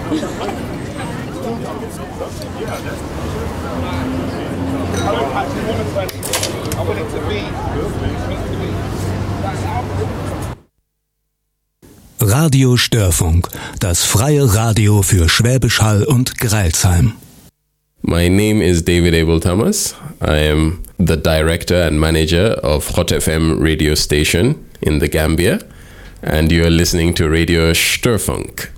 Radio Störfunk, das freie Radio für Schwäbisch Hall und Greilsheim. My name is David Abel Thomas. I am the director and manager of Hot FM radio station in the Gambia, and you are listening to Radio Störfunk.